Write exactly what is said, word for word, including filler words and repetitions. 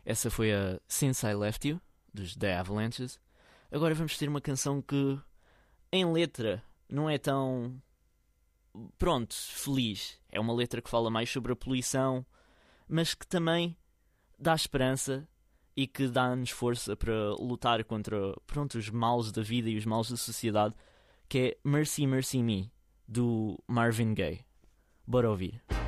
Essa foi a Since I Left You, dos The Avalanches. Agora vamos ter uma canção que, em letra, não é tão... pronto, feliz. É uma letra que fala mais sobre a poluição, mas que também dá esperança e que dá-nos força para lutar contra, pronto, os males da vida e os males da sociedade, que é Mercy, Mercy Me, do Marvin Gaye. Bora ouvir.